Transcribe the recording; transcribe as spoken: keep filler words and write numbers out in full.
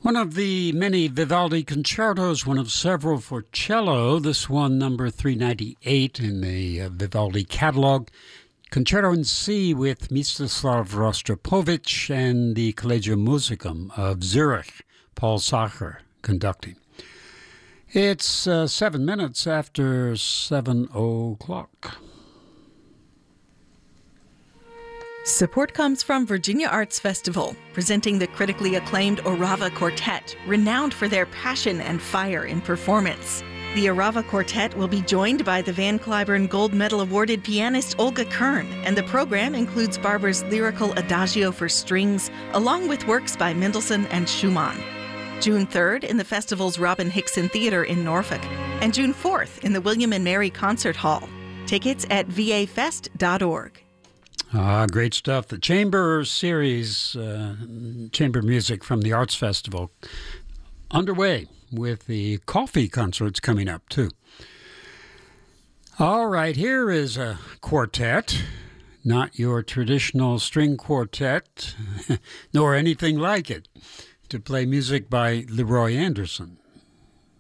One of the many Vivaldi concertos, one of several for cello, this one number three ninety-eight in the uh, Vivaldi catalog. Concerto in C with Mstislav Rostropovich and the Collegium Musicum of Zurich, Paul Sacher conducting. It's uh, seven minutes after seven o'clock. Support comes from Virginia Arts Festival, presenting the critically acclaimed Orava Quartet, renowned for their passion and fire in performance. The Orava Quartet will be joined by the Van Cliburn Gold Medal awarded pianist Olga Kern, and the program includes Barber's lyrical Adagio for strings, along with works by Mendelssohn and Schumann. June third in the festival's Robin Hickson Theater in Norfolk, and June fourth in the William and Mary Concert Hall. Tickets at v a fest dot org. Ah, great stuff. The Chamber Series, uh, chamber music from the Arts Festival, underway with the coffee concerts coming up, too. All right, here is a quartet, not your traditional string quartet, nor anything like it, to play music by Leroy Anderson.